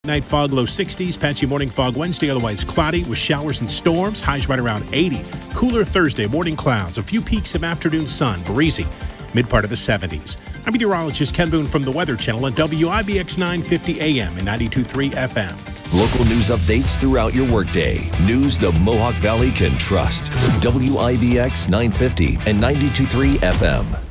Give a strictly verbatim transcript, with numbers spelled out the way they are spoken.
Night fog, low sixties. Patchy morning fog Wednesday, otherwise cloudy with showers and storms. Highs right around eighty. Cooler Thursday, morning clouds. A few peaks of afternoon sun. Breezy. Mid part of the seventies. I'm meteorologist Ken Boone from the Weather Channel at W I B X nine fifty A M and ninety-two point three F M. Local news updates throughout your workday. News the Mohawk Valley can trust. W I B X nine fifty and ninety-two point three F M.